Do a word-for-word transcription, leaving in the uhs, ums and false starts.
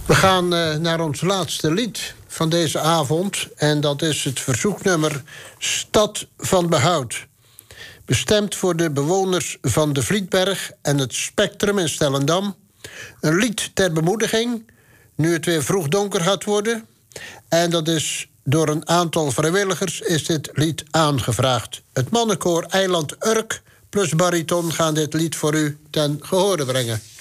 We gaan uh, naar ons laatste lied van deze avond. En dat is het verzoeknummer Stad van Behoud. Bestemd voor de bewoners van de Vlietberg en het Spectrum in Stellendam. Een lied ter bemoediging, nu het weer vroeg donker gaat worden. En dat is door een aantal vrijwilligers is dit lied aangevraagd. Het mannenkoor Eiland Urk plus bariton gaan dit lied voor u ten gehore brengen.